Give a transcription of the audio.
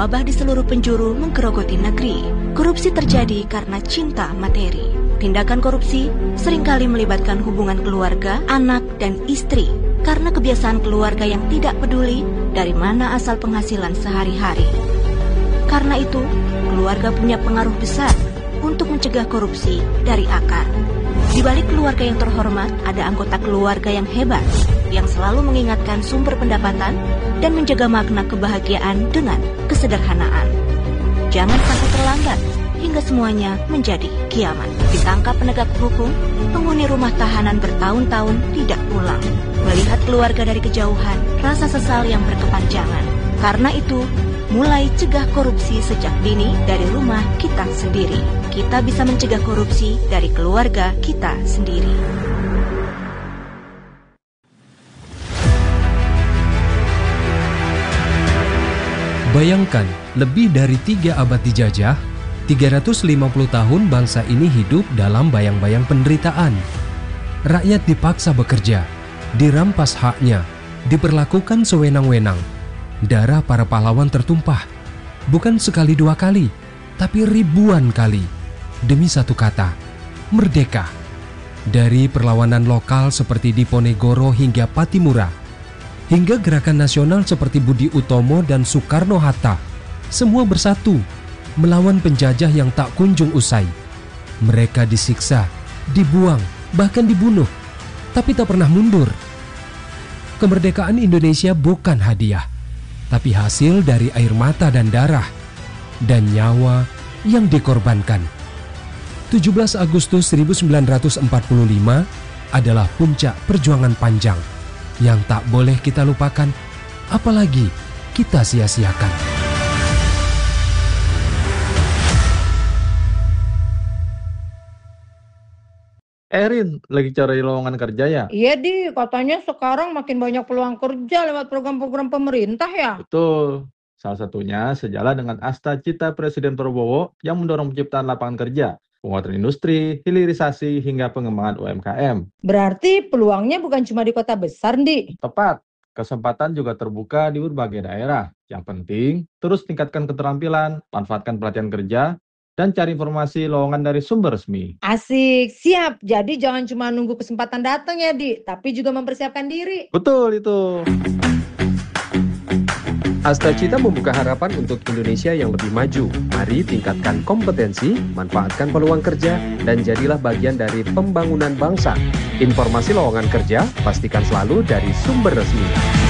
mewabah di seluruh penjuru menggerogoti negeri. Korupsi terjadi karena cinta materi. Tindakan korupsi seringkali melibatkan hubungan keluarga, anak, dan istri karena kebiasaan keluarga yang tidak peduli dari mana asal penghasilan sehari-hari. Karena itu, keluarga punya pengaruh besar untuk mencegah korupsi dari akar. Di balik keluarga yang terhormat, ada anggota keluarga yang hebat, yang selalu mengingatkan sumber pendapatan dan menjaga makna kebahagiaan dengan kesederhanaan. Jangan sampai terlambat hingga semuanya menjadi kiamat. Ditangkap penegak hukum, penghuni rumah tahanan bertahun-tahun tidak pulang. Melihat keluarga dari kejauhan, rasa sesal yang berkepanjangan. Karena itu, mulai cegah korupsi sejak dini dari rumah kita sendiri. Kita bisa mencegah korupsi dari keluarga kita sendiri. Bayangkan, lebih dari 3 abad dijajah, 350 tahun bangsa ini hidup dalam bayang-bayang penderitaan. Rakyat dipaksa bekerja, dirampas haknya, diperlakukan sewenang-wenang. Darah para pahlawan tertumpah, bukan sekali 2 kali, tapi ribuan kali, demi satu kata, merdeka. Dari perlawanan lokal seperti Diponegoro hingga Patimura, hingga gerakan nasional seperti Budi Utomo dan Soekarno-Hatta, semua bersatu melawan penjajah yang tak kunjung usai. Mereka disiksa, dibuang, bahkan dibunuh, tapi tak pernah mundur. Kemerdekaan Indonesia bukan hadiah, tapi hasil dari air mata dan darah, dan nyawa yang dikorbankan. 17 Agustus 1945 adalah puncak perjuangan panjang yang tak boleh kita lupakan, apalagi kita sia-siakan. Erin, lagi cari lowongan kerja ya? Iya, Di. Katanya sekarang makin banyak peluang kerja lewat program-program pemerintah ya? Betul. Salah satunya sejalan dengan Asta Cita Presiden Prabowo yang mendorong penciptaan lapangan kerja, penguatan industri, hilirisasi, hingga pengembangan UMKM. Berarti peluangnya bukan cuma di kota besar, Di. Tepat, kesempatan juga terbuka di berbagai daerah. Yang penting, terus tingkatkan keterampilan, manfaatkan pelatihan kerja, dan cari informasi lowongan dari sumber resmi. Asik, siap. Jadi jangan cuma nunggu kesempatan datang ya, Di, tapi juga mempersiapkan diri. Betul itu. Asta Cita membuka harapan untuk Indonesia yang lebih maju. Mari tingkatkan kompetensi, manfaatkan peluang kerja, dan jadilah bagian dari pembangunan bangsa. Informasi lowongan kerja pastikan selalu dari sumber resmi.